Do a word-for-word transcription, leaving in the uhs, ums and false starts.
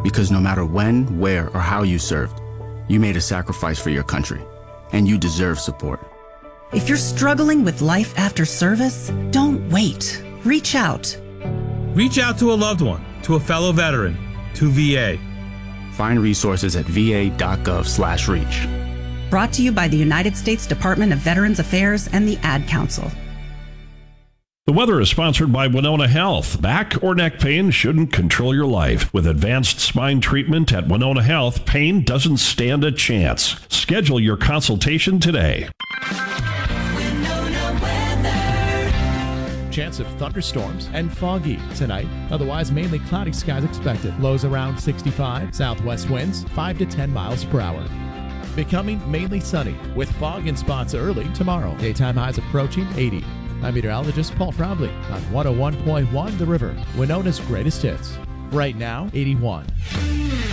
Because no matter when, where, or how you served, you made a sacrifice for your country, and you deserve support. If you're struggling with life after service, don't wait. Reach out. Reach out to a loved one, to a fellow veteran, to V A. Find resources at va.gov slash reach. Brought to you by the United States Department of Veterans Affairs and the Ad Council. The weather is sponsored by Winona Health. Back or neck pain shouldn't control your life. With advanced spine treatment at Winona Health, pain doesn't stand a chance. Schedule your consultation today. Winona weather. Chance of thunderstorms and foggy tonight. Otherwise, mainly cloudy skies expected. Lows around sixty-five. Southwest winds five to ten miles per hour. Becoming mainly sunny with fog in spots early tomorrow. Daytime highs approaching eighty. I'm meteorologist Paul Trombley on one oh one point one The River, Winona's greatest hits. Right now, eighty-one.